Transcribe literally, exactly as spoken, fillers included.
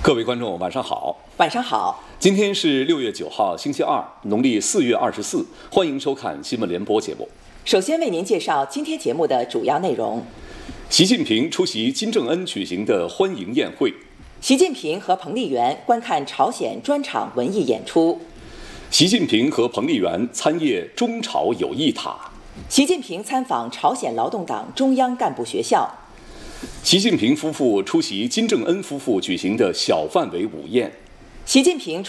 各位观众，晚上好。 晚上好。 今天是六月九号，星期二，农历四月二十四。欢迎收看新闻联播节目。 首先为您介绍今天节目的主要内容： 习近平出席金正恩举行的欢迎宴会； 习近平和彭丽媛观看朝鲜专场文艺演出； 习近平和彭丽媛参谒中朝友谊塔； 习近平参访朝鲜劳动党中央干部学校； 习近平夫妇出席金正恩夫妇举行的小范围午宴； 习近平